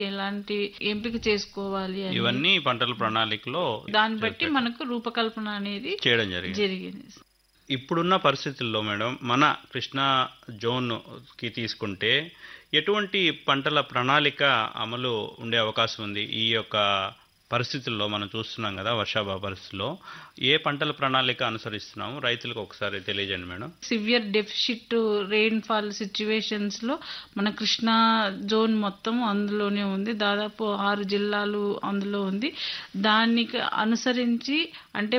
ఎలాంటి ఎంపిక చేసుకోవాలి అని ఇవన్నీ పంటల ప్రణాళికలో దాన్ని బట్టి మనకు రూపకల్పన అనేది చేయడం జరిగింది. ఇప్పుడున్న పరిస్థితుల్లో మేడం మన కృష్ణా జోన్కి తీసుకుంటే ఎటువంటి పంటల ప్రణాళిక అమలు ఉండే అవకాశం ఉంది? ఈ యొక్క పరిస్థితుల్లో మనం చూస్తున్నాం కదా, వర్షాభావ పరిస్థితుల్లో ఏ పంటల ప్రణాళిక అనుసరిస్తున్నాము రైతులకు ఒకసారి తెలియజేయండి madam. Severe deficit rainfall situations లో మన కృష్ణా జోన్ మొత్తం అందులోనే ఉంది. దాదాపు 6 జిల్లాలు అందులో ఉంది. దానికి అనుసరించి అంటే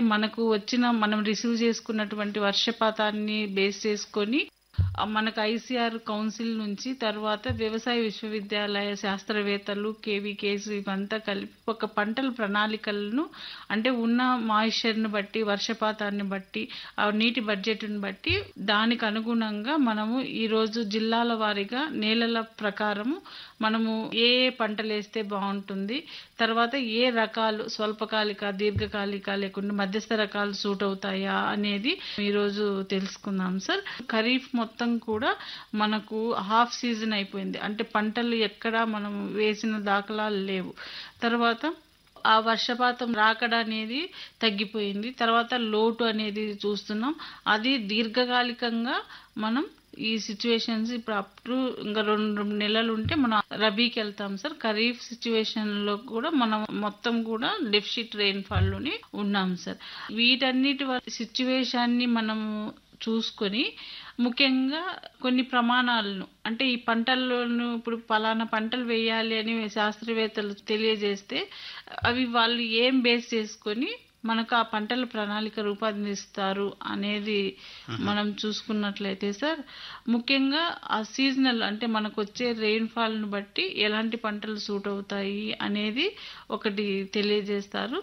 మనం రిసీవ్ చేసుకున్నటువంటి వర్షపాతాన్ని బేస్ చేసుకొని మనకు ఐసీఆర్ కౌన్సిల్ నుంచి తర్వాత వ్యవసాయ విశ్వవిద్యాలయ శాస్త్రవేత్తలు కేవీకేస్ ఇవంతా కలిపి ఒక పంటల ప్రణాళికలను అంటే ఉన్న మాయిశ్చర్ని బట్టి వర్షపాతాన్ని బట్టి ఆ నీటి బడ్జెట్ని బట్టి దానికి అనుగుణంగా మనము ఈరోజు జిల్లాల వారీగా నేలల ప్రకారము మనము ఏ పంటలు వేస్తే బాగుంటుంది, తర్వాత ఏ రకాలు స్వల్పకాలిక దీర్ఘకాలిక లేకుండా మధ్యస్థ రకాలు సూట్ అవుతాయా అనేది ఈరోజు తెలుసుకుందాం సార్. ఖరీఫ్ మొత్తం కూడా మనకు హాఫ్ సీజన్ అయిపోయింది. అంటే పంటలు ఎక్కడా మనం వేసిన దాఖలాలు లేవు. తర్వాత ఆ వర్షపాతం రాకడ అనేది తగ్గిపోయింది. తర్వాత లోటు అనేది చూస్తున్నాం. అది దీర్ఘకాలికంగా మనం ఈ సిచ్యువేషన్స్ ఇప్పుడు అప్ టు ఇంకా 2 నెలలు ఉంటే మనం రబీకి వెళ్తాం సార్. ఖరీఫ్ సిచ్యువేషన్ లో కూడా మనం మొత్తం కూడా డెఫిసిట్ రెయిన్ఫాల్ లోనే ఉన్నాం సార్. వీటన్నిటి సిచ్యువేషన్ ని మనం చూసుకొని ముఖ్యంగా కొన్ని ప్రమాణాలను అంటే ఈ పంటలను ఇప్పుడు పలానా పంటలు వేయాలి అని శాస్త్రవేత్తలు తెలియజేస్తే అవి వాళ్ళు ఏం బేస్ చేసుకొని మనకు ఆ పంటల ప్రణాళిక రూపొందిస్తారు అనేది మనం చూసుకున్నట్లయితే సార్, ముఖ్యంగా ఆ సీజనల్ అంటే మనకు వచ్చే రెయిన్ఫాల్ను బట్టి ఎలాంటి పంటలు సూట్ అవుతాయి అనేది ఒకటి తెలియజేస్తారు.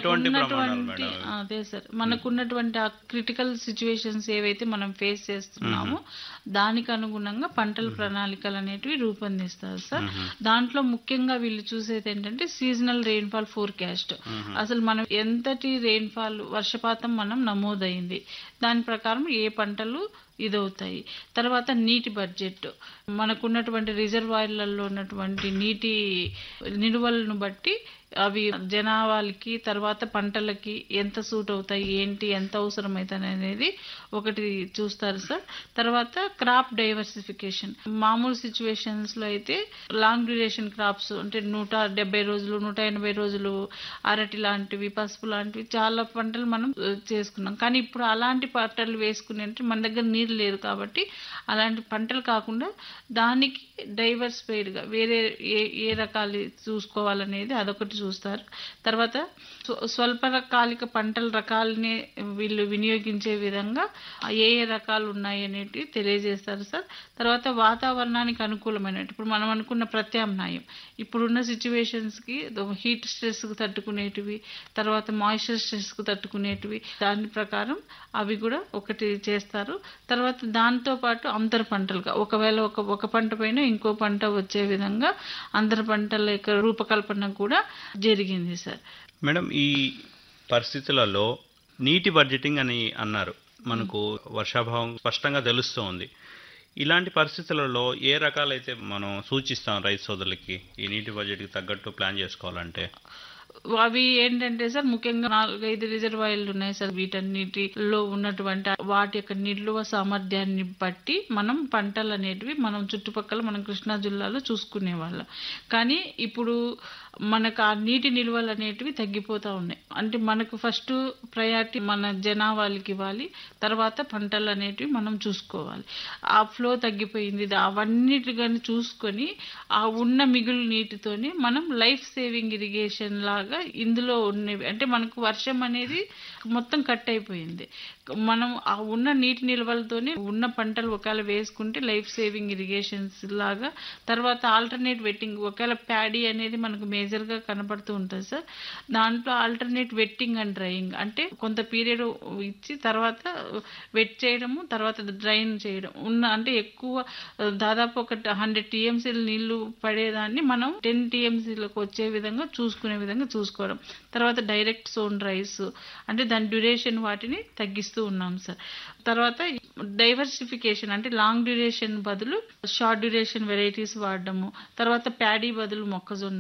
మనకున్నటువంటి ఆ క్రిటికల్ సిచ్యువేషన్స్ ఏవైతే మనం ఫేస్ చేస్తున్నామో దానికి అనుగుణంగా పంటల ప్రణాళికలు అనేటివి రూపొందిస్తారు సార్. దాంట్లో ముఖ్యంగా వీళ్ళు చూసేది ఏంటంటే సీజనల్ రెయిన్ఫాల్ ఫోర్కాస్ట్. అసలు మనం ఎంతటి రెయిన్ఫాల్ వర్షపాతం మనం నమోదైంది, దాని ప్రకారం ఏ పంటలు ఇదవుతాయి. తర్వాత నీటి బడ్జెట్, మనకున్నటువంటి రిజర్వాయర్లలో ఉన్నటువంటి నీటి నిల్వలను బట్టి అవి జనాభాలకి తర్వాత పంటలకి ఎంత సూట్ అవుతాయి, ఏంటి ఎంత అవసరమవుతాయి అనేది ఒకటి చూస్తారు సార్. తర్వాత క్రాప్ డైవర్సిఫికేషన్, మామూలు సిచ్యువేషన్స్ లో అయితే లాంగ్ డ్యూరేషన్ క్రాప్స్ అంటే 170 రోజులు 180 రోజులు అరటి లాంటివి పసుపు లాంటివి చాలా పంటలు మనం చేసుకున్నాం. కానీ ఇప్పుడు అలాంటి పంటలు వేసుకునే మన దగ్గర నీరు లేదు కాబట్టి అలాంటి పంటలు కాకుండా దానికి డైవర్సిఫైడ్ గా వేరే ఏ రకాలు చూసుకోవాలనేది అదొకటి చూస్తారు. తర్వాత స్వల్పకాలిక పంటల రకాలని వీళ్ళు వినియోగించే విధంగా ఏ రకాలు ఉన్నాయి అనేటివి తెలియజేస్తారు సార్. తర్వాత వాతావరణానికి అనుకూలమైన ఇప్పుడు మనం అనుకున్న ప్రత్యామ్నాయం ఇప్పుడున్న సిచ్యువేషన్స్ కి హీట్ స్ట్రెస్ కు తట్టుకునేటివి, తర్వాత మాయిశ్చర్ స్ట్రెస్ కు తట్టుకునేటివి, దాని ప్రకారం అవి కూడా ఒకటి చేస్తారు. తర్వాత దాంతో పాటు అంతర పంటలుగా ఒకవేళ ఒక పంట పైన ఇంకో పంట వచ్చే విధంగా అంతర పంటల యొక్క రూపకల్పన కూడా జరిగింది సార్. మేడం, ఈ పరిస్థితులలో నీటి బడ్జెటింగ్ అని అన్నారు, మనకు వర్షాభావం స్పష్టంగా తెలుస్తోంది. ఇలాంటి పరిస్థితులలో ఏ రకాలైతే మనం సూచిస్తాం రైతు సోదరులకి ఈ నీటి బడ్జెట్కి తగ్గట్టు ప్లాన్ చేసుకోవాలంటే? అవి ఏంటంటే సార్ ముఖ్యంగా 4-5 రిజర్వాయర్లు ఉన్నాయి సార్. వీటన్నిటిలో ఉన్నటువంటి వాటి యొక్క నిల్వ సామర్థ్యాన్ని బట్టి మనం పంటలు అనేటివి మనం చుట్టుపక్కల మనం కృష్ణా జిల్లాలో చూసుకునే వాళ్ళం. కానీ ఇప్పుడు మనకు ఆ నీటి నిల్వలు అనేటివి తగ్గిపోతూ ఉన్నాయి. అంటే మనకు ఫస్ట్ ప్రయారిటీ మన జనాభాలకి ఇవ్వాలి, తర్వాత పంటలు అనేటివి మనం చూసుకోవాలి. ఆ ఫ్లో తగ్గిపోయింది, అవన్నిటి కానీ చూసుకొని ఆ ఉన్న మిగులు నీటితోనే మనం లైఫ్ సేవింగ్ ఇరిగేషన్ లాగా ఇందులో ఉన్నవి అంటే మనకు వర్షం అనేది మొత్తం కట్ అయిపోయింది. మనం ఆ ఉన్న నీటి నిల్వలతోనే ఉన్న పంటలు ఒకవేళ వేసుకుంటే లైఫ్ సేవింగ్ ఇరిగేషన్స్ లాగా. తర్వాత ఆల్టర్నేట్ వెట్టింగ్, ఒకవేళ ప్యాడీ అనేది మనకు మేజర్ గా కనపడుతూ ఉంటుంది సార్. దాంట్లో ఆల్టర్నేట్ వెట్టింగ్ అండ్ డ్రైయింగ్ అంటే కొంత పీరియడ్ ఇచ్చి తర్వాత వెట్ చేయడము తర్వాత డ్రైన్ చేయడం అంటే ఎక్కువ దాదాపు ఒక 100 TMC నీళ్లు పడేదాన్ని మనం 10 TMCలకు వచ్చే విధంగా చూసుకునే విధంగా చూసుకోవడం. తర్వాత డైరెక్ట్ సోన్ రైస్ అంటే దాని డ్యూరేషన్ వాటిని తగ్గిస్తూ ఉన్నాం సార్. తర్వాత డైవర్సిఫికేషన్ అంటే లాంగ్ డ్యూరేషన్ బదులు షార్ట్ డ్యూరేషన్ వెరైటీస్ వాడడము. తర్వాత ప్యాడీ బదులు మొక్కజొన్న